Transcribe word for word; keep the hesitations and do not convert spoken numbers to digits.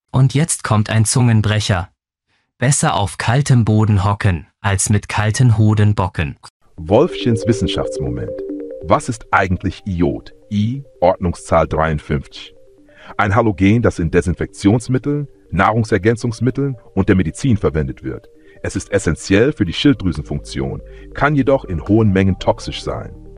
Und jetzt kommt ein Zungenbrecher. Besser auf kaltem Boden hocken, als mit kalten Hoden bocken. Wolfchens Wissenschaftsmoment. Was ist eigentlich Iod? I, Ordnungszahl dreiundfünfzig. Ein Halogen, das in Desinfektionsmitteln, Nahrungsergänzungsmitteln und der Medizin verwendet wird. Es ist essentiell für die Schilddrüsenfunktion, kann jedoch in hohen Mengen toxisch sein.